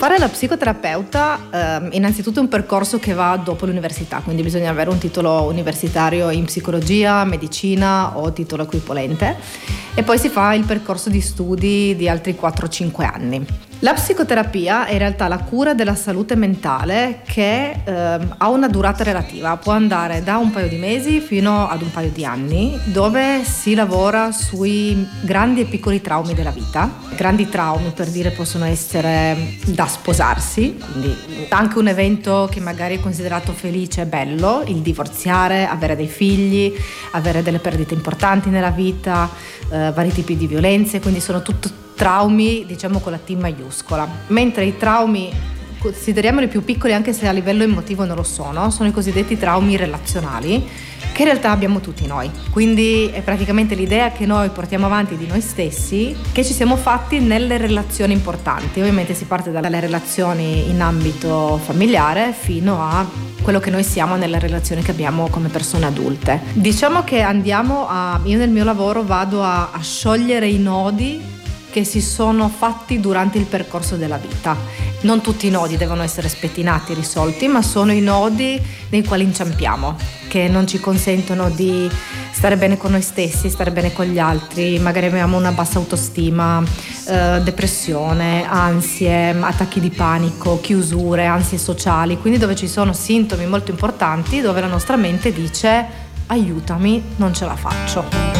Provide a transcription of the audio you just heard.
Fare la psicoterapeuta innanzitutto è un percorso che va dopo l'università, quindi bisogna avere un titolo universitario in psicologia, medicina o titolo equivalente, e poi si fa il percorso di studi di altri 4-5 anni. La psicoterapia è in realtà la cura della salute mentale che ha una durata relativa, può andare da un paio di mesi fino ad un paio di anni, dove si lavora sui grandi e piccoli traumi della vita. Grandi traumi, per dire, possono essere da sposarsi, quindi anche un evento che magari è considerato felice e bello, il divorziare, avere dei figli, avere delle perdite importanti nella vita, vari tipi di violenze, quindi sono tutto traumi, diciamo, con la T maiuscola. Mentre i traumi, consideriamoli più piccoli anche se a livello emotivo non lo sono i cosiddetti traumi relazionali, che in realtà abbiamo tutti noi. Quindi è praticamente l'idea che noi portiamo avanti di noi stessi, che ci siamo fatti nelle relazioni importanti. Ovviamente si parte dalle relazioni in ambito familiare fino a quello che noi siamo nelle relazioni che abbiamo come persone adulte. Diciamo che io nel mio lavoro vado a sciogliere i nodi che si sono fatti durante il percorso della vita. Non tutti i nodi devono essere spettinati, risolti, ma sono i nodi nei quali inciampiamo, che non ci consentono di stare bene con noi stessi, stare bene con gli altri. Magari abbiamo una bassa autostima, depressione, ansie, attacchi di panico, chiusure, ansie sociali, quindi dove ci sono sintomi molto importanti, dove la nostra mente dice aiutami, non ce la faccio.